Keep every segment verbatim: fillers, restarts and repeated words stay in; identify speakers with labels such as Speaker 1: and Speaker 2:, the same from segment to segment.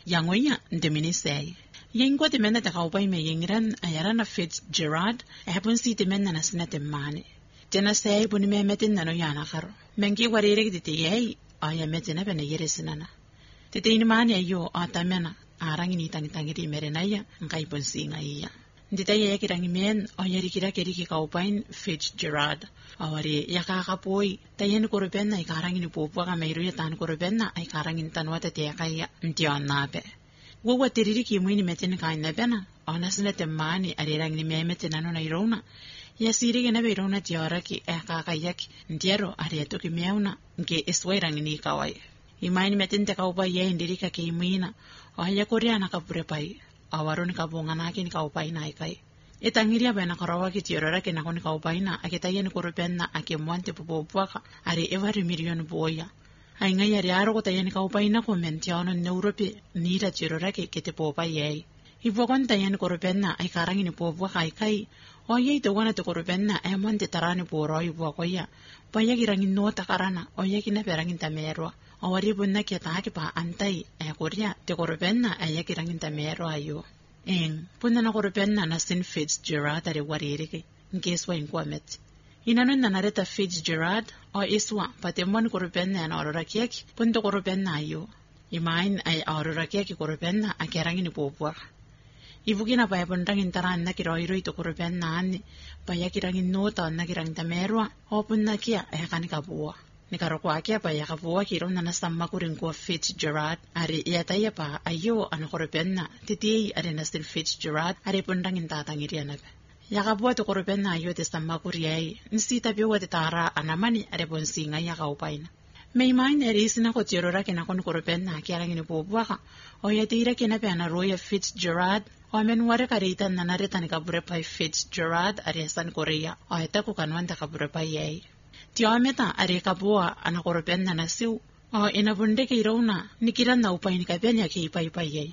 Speaker 1: yangoya ndeminise yengo te mena te kaupai me yengiran ayarana Fitzgerald ehapun si te mena na sinate mane tena sei buni me metin nano yana karo mengi warire te yei aya metina bene yeresinana te te mane ayo atamena arangi ni tangi tangi ri merenaya ngai pun singa iya ndita ye kirangi men oyari kira keri ki kaupain Fitzgerald awari yakaka poi tayen korupenna ikarangi ni popo ka meiru ya tan korupenna ikarangi tanwata te yakaya ntianape wowa teriri ki muini metin ka inabena onasne te mani arirangi ni memetin anu na irona ya siri ke na beirona tiara ki yakaka yaki ndiero arieto ki meuna nke eswairangi ni kawai imaini metin te kaupai ye ndirika ki muina oya koreana ka purepai awaroni kabongana kini kaupai na ikai etangiria bana karawa ki tiorara ke nakoni kaupai na aketayen korupenna ake mwante popopuaka ari every million boya ainga yari aro ko tayen kaupai na komenti ono neurope nira tiorara ke kete popai yei ibokon tayen korupenna ai karangi ni popuaka ikai oye to wana to korupenna ai mwante tarani poro ibokoya paya kirangi nota karana oye kina perangi tamerwa awari bunna ke taaki pa antai e korea te korupenna ay kirangin tamero ayo en punna na korupenna na sin Fitzgerald are warire nkeswa inkwamет inanon na nareta Fitzgerald o iswa patemon korupenna na orora keki punto korupenna ayo imain ay orora keki korupenna akerangin ni popwa ibugina pa pundangin taran na kiroiro ito korupenna ani pa yakirangin nota na kirang tamero o punna kia ay kanika buwa Nikaroko akia pa yakapuwa kiro na nasama kurin ko Fitzgerald ari yataya pa ayo ano korupenna titi ari nasin Fitzgerald ari pundangin tatangiri anabe yakapuwa to korupenna ayo te sama kuriyay nsita biwa te tara anamani ari bonsinga yakaupaina may main ari isina ko tirora kinakon korupenna akia langin ipupuwaka o yatira kinape anaroya Fitzgerald o men ware karitan na narita ni kabure pa Fitzgerald ari asan Korea o yataku kanwanta kabure pa yay Tiameta are kapua ana korupenna na siu o inabunde ke irona nikiran na upai ni kapenya ke ipai pai yei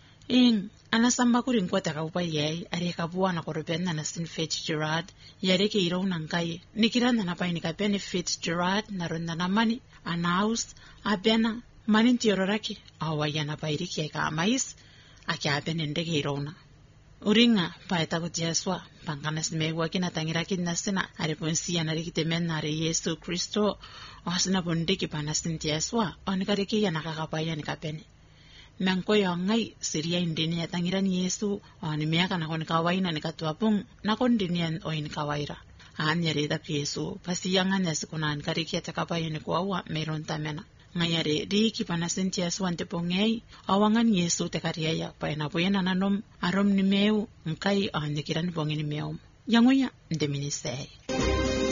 Speaker 1: in ana samba kurin kwata ka upai yei are kapua na korupenna na sin Fitzgerald yare ke irona ngai nikiran na pai ni kapenya Fitzgerald na ronda na mani anaus abena manin tiororaki awaya na pai riki ka mais akya benende ke irona Uringa paeta kutiaswa pangkanas mewa kina tangirakin nasina are ponsia na rikite men na Yesu Kristo osna bondeki panasin tiaswa onkariki ya nakakapaya ni kapene Nangko yang ngai siria indini ya tangiran Yesu oni miaka na kon kawaina ni katuapung na kon dinian oin kawaira anya reda Yesu pasiyangan ya sikunan kariki ya takapaya ni kuawa meron tamena ngayare di kipanasin tiaswa ante pongei awangan Yesu te kariaya pa na poyena nanom arom ni meu nkai ande kiran pongini meu yangoya ndeminise